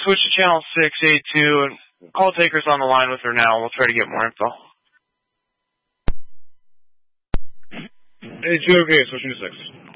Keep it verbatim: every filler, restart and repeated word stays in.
switch to channel six eight two and call Taker's on the line with her now. We'll try to get more info. eight two, okay, switching to six.